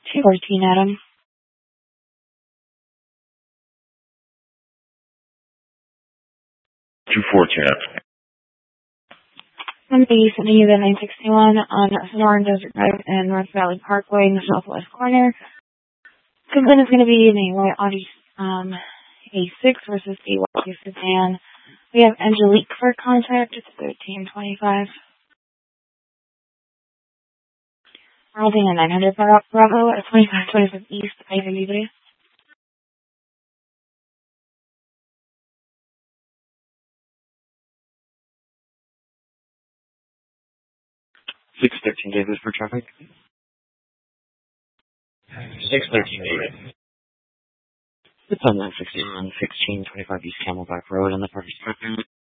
214, Adam. Somebody sending you the 961 on Sonoran Desert Drive and North Valley Parkway in the southwest corner. Complaint is going to be in a white Audi A6 versus a white sedan. We have Angelique for contact. It's 1325. We're holding a 900 Bravo at 2525 East, Ivy Libre. 613 David for traffic. 613 David. It's on 961, 1625 East Camelback Road, and the party's